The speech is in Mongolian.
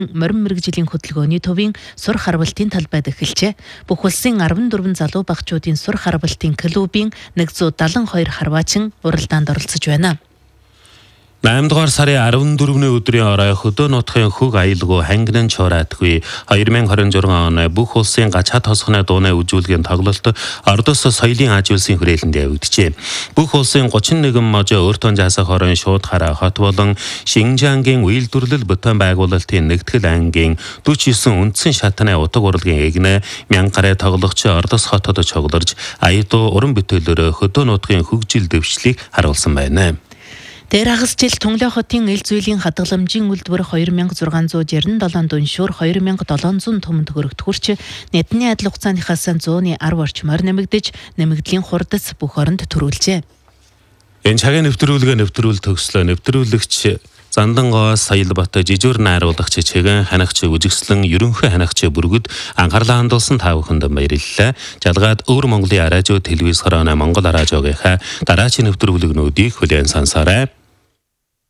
Морин мэргэжлийн хөтөлбөрийн төвийн сур харвалтын талбайд эхэлжээ. Бүх улсын 14 залуу багчуудын сур харвалтын клубын 172 харваачин уралдаанд оролцож байна. 8 дугаар сарын 14-ний өдрийн орой хөдөө нутгийн хөг аюулгүй хангинан чураатгүй 2026 оны бүх улсын гачаат тосгоны дууны үзүүлгийн тоглолт Ордос соёлын аж үйлсийн хүрээлэнд явагдажээ. Бүх улсын 31 можоо өөртөө заасах хорон шууд хараа хот болон Шинжаангийн үйлдвэрлэл бүтээн байгуулалтын нэгтгэл ангийн 49 үндсэн шатны утга урлагийн эгнэ 1000 гаруй тоглогч Ордос хотод чоглорж аюулгүй уран бүтээлөөр хөдөө нутгийн хөгжил дэвшлийг харуулсан байна. Тэр хагас жил Төнглөө хотын эл зүйлийн хадгаламжийн үйлдвэр 2667 дүншүүр 2700 том төгрөгт хүрч нийтний адил хугацааныхаас 110 орчмоор нэмэгдэж нэмэгдлийн хурдас бүх оронд төрүүлжээ. Энэ цагийн нэвтрүүлгээ нэвтрүүл төгслөө нэвтрүүлэгч Зандангоо Саялбат жижүүр найруулагч чигэн ханагч үжигслэн ерөнхий ханагч бүргэд анхаарлаа хандуулсан та бүхэнд баярлалаа. Жалгаад өвөр Монголын радио телевиз хорооны Монгол радиогийнхаа дараагийн нэвтрүүлгнүүдийг хүлээн сонсоорой.